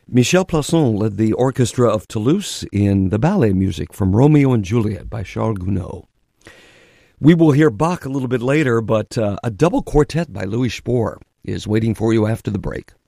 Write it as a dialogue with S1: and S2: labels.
S1: Michel Plasson led the orchestra of Toulouse in the ballet music from Romeo and Juliet by Charles Gounod. We will hear Bach a little bit later, but a double quartet by Louis Spohr is waiting for you after the break.